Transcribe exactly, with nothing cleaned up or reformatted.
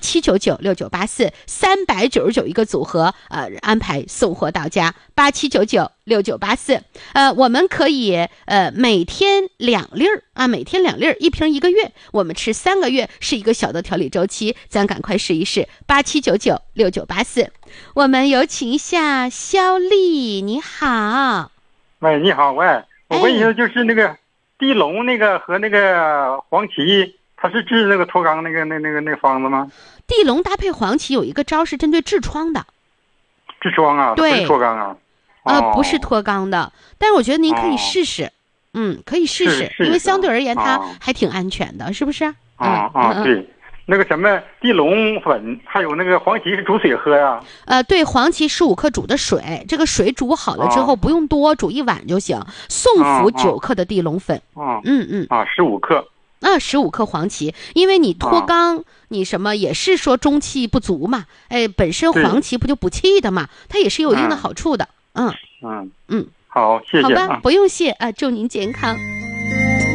七九九六九八四，三百九十九一个组合，呃，安排送货到家，八七九九六九八四。呃，我们可以呃每天两粒儿啊，每天两粒儿，一瓶一个月，我们吃三个月是一个小的调理周期，咱赶快试一试，八七九九六九八四。我们有请一下肖丽，你好。 喂，你好，喂，我问一下，就是那个地龙那个和那个黄芪，它是治那个脱肛那个那那个那个方子吗？ 地龙搭配黄芪有一个招是针对痔疮的。 痔疮啊？ 对， 不是脱肛啊？ 呃， 哦、 不是脱肛的，但是我觉得您可以试试，哦、嗯，可以试试，因为相对而言它还挺安全的，哦、是不是？ 啊啊、嗯嗯，对。那个什么地龙粉，还有那个黄芪是煮水喝呀？ 呃，对，黄芪十五克煮的水，这个水煮好了之后、哦、不用多，煮一碗就行。宋服九克的地龙粉， 哦、 嗯嗯啊，十五克。 啊，十五克黄芪，因为你脱肛，哦、你什么也是说中气不足嘛，哎，本身黄芪不就补气的嘛，它也是有一定的好处的。嗯嗯嗯， 好，谢谢。 好吧，不用谢啊，祝您健康。